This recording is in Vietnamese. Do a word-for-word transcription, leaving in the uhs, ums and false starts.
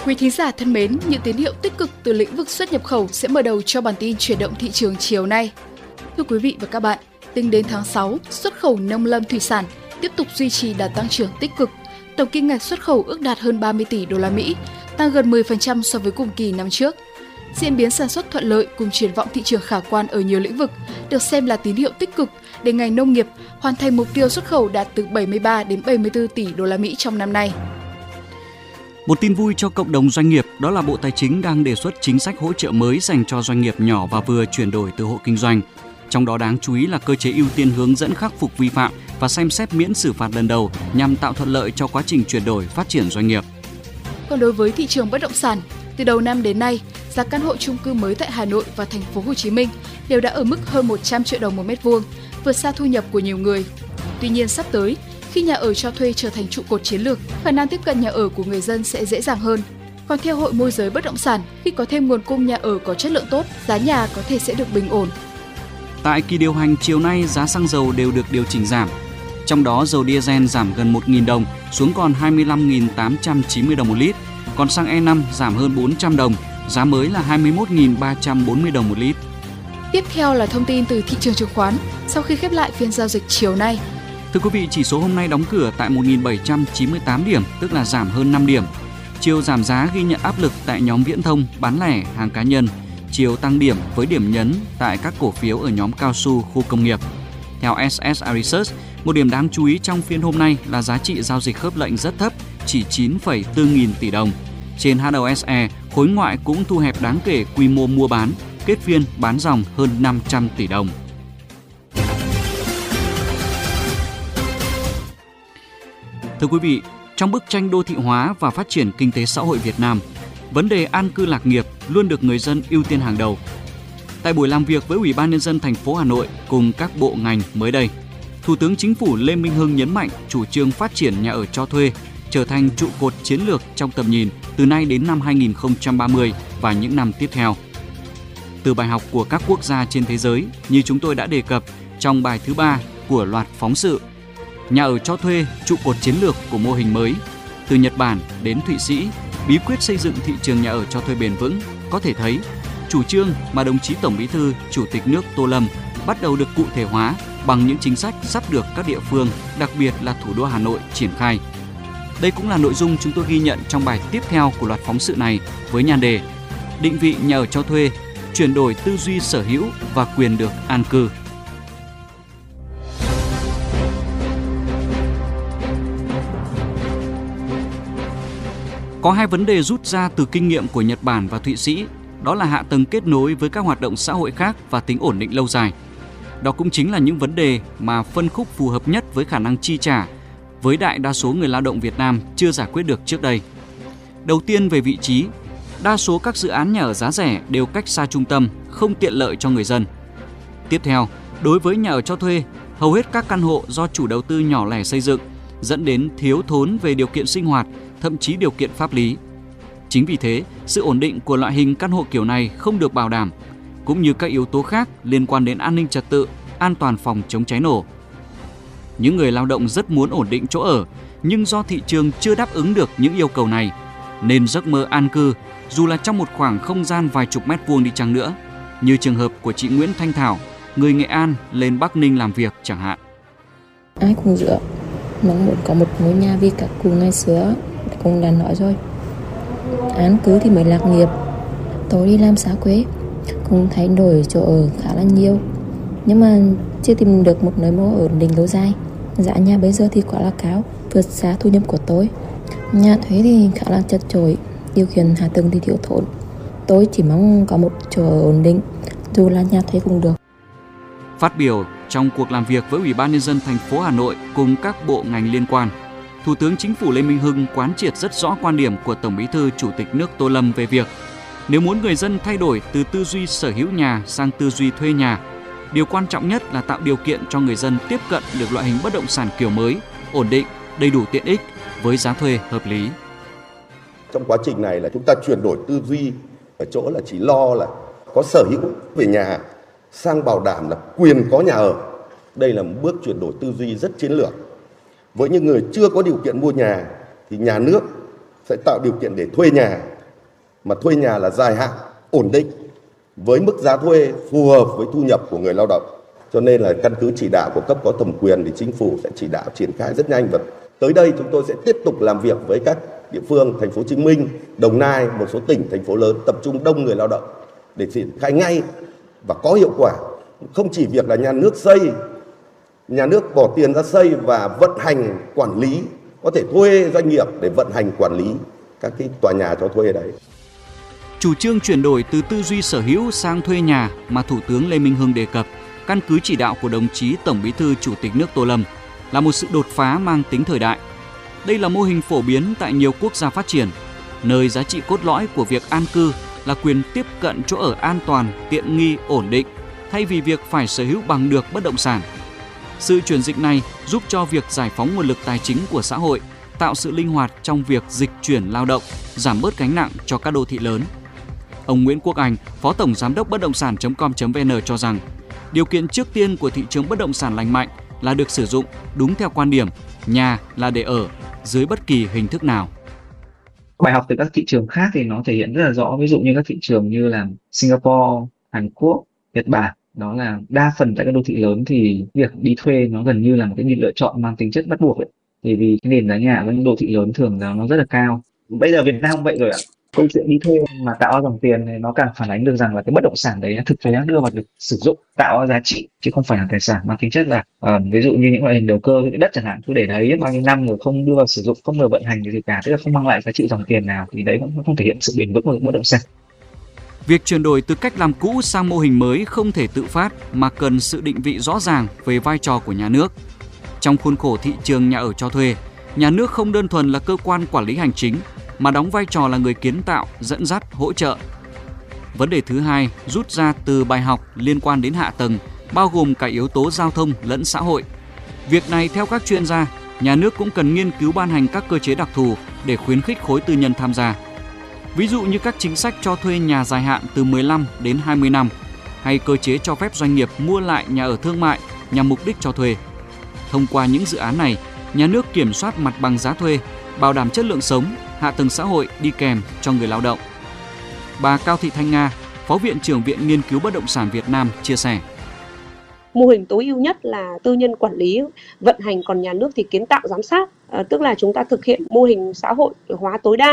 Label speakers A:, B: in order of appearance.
A: Quý thính giả thân mến, những tín hiệu tích cực từ lĩnh vực xuất nhập khẩu sẽ mở đầu cho bản tin chuyển động thị trường chiều nay. Thưa quý vị và các bạn, tính đến tháng sáu, xuất khẩu nông lâm thủy sản tiếp tục duy trì đà tăng trưởng tích cực. Tổng kim ngạch xuất khẩu ước đạt hơn ba mươi tỷ đô la Mỹ, tăng gần mười phần trăm so với cùng kỳ năm trước. Diễn biến sản xuất thuận lợi cùng triển vọng thị trường khả quan ở nhiều lĩnh vực được xem là tín hiệu tích cực để ngành nông nghiệp hoàn thành mục tiêu xuất khẩu đạt từ bảy mươi ba đến bảy mươi tư tỷ đô la Mỹ trong năm nay.
B: Một tin vui cho cộng đồng doanh nghiệp đó là Bộ Tài chính đang đề xuất chính sách hỗ trợ mới dành cho doanh nghiệp nhỏ và vừa chuyển đổi từ hộ kinh doanh. Trong đó đáng chú ý là cơ chế ưu tiên hướng dẫn khắc phục vi phạm và xem xét miễn xử phạt lần đầu nhằm tạo thuận lợi cho quá trình chuyển đổi phát triển doanh nghiệp.
A: Còn đối với thị trường bất động sản, từ đầu năm đến nay, giá căn hộ chung cư mới tại Hà Nội và thành phố Hồ Chí Minh đều đã ở mức hơn một trăm triệu đồng một mét vuông, vượt xa thu nhập của nhiều người. Tuy nhiên sắp tới, khi nhà ở cho thuê trở thành trụ cột chiến lược, khả năng tiếp cận nhà ở của người dân sẽ dễ dàng hơn. Còn theo Hội Môi giới Bất động sản, khi có thêm nguồn cung nhà ở có chất lượng tốt, giá nhà có thể sẽ được bình ổn.
B: Tại kỳ điều hành chiều nay, giá xăng dầu đều được điều chỉnh giảm. Trong đó, dầu diesel giảm gần một nghìn đồng xuống còn hai mươi lăm nghìn tám trăm chín mươi đồng một lít, còn xăng E năm giảm hơn bốn trăm đồng, giá mới là hai mươi mốt nghìn ba trăm bốn mươi đồng một lít.
A: Tiếp theo là thông tin từ thị trường chứng khoán sau khi khép lại phiên giao dịch chiều nay.
B: Thưa quý vị, chỉ số hôm nay đóng cửa tại một nghìn bảy trăm chín mươi tám điểm, tức là giảm hơn năm điểm. Chiều giảm giá ghi nhận áp lực tại nhóm viễn thông, bán lẻ, hàng cá nhân. Chiều tăng điểm với điểm nhấn tại các cổ phiếu ở nhóm cao su, khu công nghiệp. Theo ét ét i Research, một điểm đáng chú ý trong phiên hôm nay là giá trị giao dịch khớp lệnh rất thấp, chỉ chín phẩy bốn nghìn tỷ đồng. Trên hát o ét e, khối ngoại cũng thu hẹp đáng kể quy mô mua bán, kết phiên bán dòng hơn năm trăm tỷ đồng. Thưa quý vị, trong bức tranh đô thị hóa và phát triển kinh tế xã hội Việt Nam, vấn đề an cư lạc nghiệp luôn được người dân ưu tiên hàng đầu. Tại buổi làm việc với Ủy ban Nhân dân thành phố Hà Nội cùng các bộ ngành mới đây, Thủ tướng Chính phủ Lê Minh Hưng nhấn mạnh chủ trương phát triển nhà ở cho thuê trở thành trụ cột chiến lược trong tầm nhìn từ nay đến năm hai nghìn không trăm ba mươi và những năm tiếp theo. Từ bài học của các quốc gia trên thế giới như chúng tôi đã đề cập trong bài thứ ba của loạt phóng sự Nhà ở cho thuê, trụ cột chiến lược của mô hình mới, từ Nhật Bản đến Thụy Sĩ, bí quyết xây dựng thị trường nhà ở cho thuê bền vững, có thể thấy chủ trương mà đồng chí Tổng Bí thư, Chủ tịch nước Tô Lâm bắt đầu được cụ thể hóa bằng những chính sách sắp được các địa phương, đặc biệt là thủ đô Hà Nội triển khai. Đây cũng là nội dung chúng tôi ghi nhận trong bài tiếp theo của loạt phóng sự này với nhan đề Định vị nhà ở cho thuê, chuyển đổi tư duy sở hữu và quyền được an cư. Có hai vấn đề rút ra từ kinh nghiệm của Nhật Bản và Thụy Sĩ, đó là hạ tầng kết nối với các hoạt động xã hội khác và tính ổn định lâu dài. Đó cũng chính là những vấn đề mà phân khúc phù hợp nhất với khả năng chi trả với đại đa số người lao động Việt Nam chưa giải quyết được trước đây. Đầu tiên về vị trí, đa số các dự án nhà ở giá rẻ đều cách xa trung tâm, không tiện lợi cho người dân. Tiếp theo, đối với nhà ở cho thuê, hầu hết các căn hộ do chủ đầu tư nhỏ lẻ xây dựng, dẫn đến thiếu thốn về điều kiện sinh hoạt, thậm chí điều kiện pháp lý. Chính vì thế, sự ổn định của loại hình căn hộ kiểu này không được bảo đảm, cũng như các yếu tố khác liên quan đến an ninh trật tự, an toàn phòng chống cháy nổ. Những người lao động rất muốn ổn định chỗ ở, nhưng do thị trường chưa đáp ứng được những yêu cầu này, nên giấc mơ an cư, dù là trong một khoảng không gian vài chục mét vuông đi chăng nữa, như trường hợp của chị Nguyễn Thanh Thảo, người Nghệ An lên Bắc Ninh làm việc chẳng hạn.
C: Ai cũng dựa mong muốn có một ngôi nhà vì các cụ ngày xưa cũng đã nói rồi, an cư thì mới lạc nghiệp. Tôi đi làm xa quê cũng thay đổi chỗ ở khá là nhiều, nhưng mà chưa tìm được một nơi mua ổn định lâu dài. Giá nhà bây giờ thì quá là cao, vượt xa thu nhập của tôi. Nhà thuê thì khá là chật chội, điều kiện hạ tầng thì thiếu thốn. Tôi chỉ mong có một chỗ ở ổn định, dù là nhà thuê cũng được.
B: Phát biểu trong cuộc làm việc với Ủy ban Nhân dân thành phố Hà Nội cùng các bộ ngành liên quan, Thủ tướng Chính phủ Lê Minh Hưng quán triệt rất rõ quan điểm của Tổng Bí thư Chủ tịch nước Tô Lâm về việc nếu muốn người dân thay đổi từ tư duy sở hữu nhà sang tư duy thuê nhà, điều quan trọng nhất là tạo điều kiện cho người dân tiếp cận được loại hình bất động sản kiểu mới, ổn định, đầy đủ tiện ích với giá thuê hợp lý.
D: Trong quá trình này là chúng ta chuyển đổi tư duy ở chỗ là chỉ lo là có sở hữu về nhà sang bảo đảm là quyền có nhà ở. Đây là một bước chuyển đổi tư duy rất chiến lược. Với những người chưa có điều kiện mua nhà thì nhà nước sẽ tạo điều kiện để thuê nhà, mà thuê nhà là dài hạn, ổn định, với mức giá thuê phù hợp với thu nhập của người lao động. Cho nên là căn cứ chỉ đạo của cấp có thẩm quyền thì chính phủ sẽ chỉ đạo triển khai rất nhanh, và tới đây chúng tôi sẽ tiếp tục làm việc với các địa phương, thành phố Hồ Chí Minh, Đồng Nai, một số tỉnh, thành phố lớn tập trung đông người lao động để triển khai ngay và có hiệu quả. Không chỉ việc là nhà nước xây, nhà nước bỏ tiền ra xây và vận hành quản lý, có thể thuê doanh nghiệp để vận hành quản lý các cái tòa nhà cho thuê đấy.
B: Chủ trương chuyển đổi từ tư duy sở hữu sang thuê nhà mà Thủ tướng Lê Minh Hưng đề cập, căn cứ chỉ đạo của đồng chí Tổng Bí thư Chủ tịch nước Tô Lâm, là một sự đột phá mang tính thời đại. Đây là mô hình phổ biến tại nhiều quốc gia phát triển, nơi giá trị cốt lõi của việc an cư là quyền tiếp cận chỗ ở an toàn, tiện nghi, ổn định, thay vì việc phải sở hữu bằng được bất động sản. Sự chuyển dịch này giúp cho việc giải phóng nguồn lực tài chính của xã hội, tạo sự linh hoạt trong việc dịch chuyển lao động, giảm bớt gánh nặng cho các đô thị lớn. Ông Nguyễn Quốc Anh, Phó Tổng Giám đốc bất động sản chấm com chấm vn cho rằng, điều kiện trước tiên của thị trường bất động sản lành mạnh là được sử dụng đúng theo quan điểm nhà là để ở, dưới bất kỳ hình thức nào.
E: Bài học từ các thị trường khác thì nó thể hiện rất là rõ, ví dụ như các thị trường như là Singapore, Hàn Quốc, Nhật Bản, đó là đa phần tại các đô thị lớn thì việc đi thuê nó gần như là một cái lựa chọn mang tính chất bắt buộc ấy. Thì vì cái nền giá nhà ở những đô thị lớn thường là nó rất là cao. Bây giờ Việt Nam cũng vậy rồi ạ. Câu chuyện đi thuê mà tạo ra dòng tiền này nó càng phản ánh được rằng là cái bất động sản đấy thực tế đưa vào được sử dụng, tạo ra giá trị chứ không phải là tài sản mang tính chất là uh, ví dụ như những loại hình đầu cơ, những đất chẳng hạn, cứ để đấy bao nhiêu năm rồi không đưa vào sử dụng, không được vận hành gì cả, tức là không mang lại giá trị dòng tiền nào, thì đấy cũng không thể hiện sự bền vững của bất động sản.
B: Việc chuyển đổi từ cách làm cũ sang mô hình mới không thể tự phát mà cần sự định vị rõ ràng về vai trò của nhà nước. Trong khuôn khổ thị trường nhà ở cho thuê, nhà nước không đơn thuần là cơ quan quản lý hành chính mà đóng vai trò là người kiến tạo, dẫn dắt, hỗ trợ. Vấn đề thứ hai rút ra từ bài học liên quan đến hạ tầng, bao gồm cả yếu tố giao thông lẫn xã hội. Việc này theo các chuyên gia, nhà nước cũng cần nghiên cứu ban hành các cơ chế đặc thù để khuyến khích khối tư nhân tham gia. Ví dụ như các chính sách cho thuê nhà dài hạn từ mười lăm đến hai mươi năm, hay cơ chế cho phép doanh nghiệp mua lại nhà ở thương mại nhằm mục đích cho thuê. Thông qua những dự án này, nhà nước kiểm soát mặt bằng giá thuê, bảo đảm chất lượng sống, hạ tầng xã hội đi kèm cho người lao động. Bà Cao Thị Thanh Nga, Phó Viện trưởng Viện Nghiên cứu Bất động sản Việt Nam chia sẻ.
F: Mô hình tối ưu nhất là tư nhân quản lý, vận hành, còn nhà nước thì kiến tạo giám sát, à, tức là chúng ta thực hiện mô hình xã hội hóa tối đa.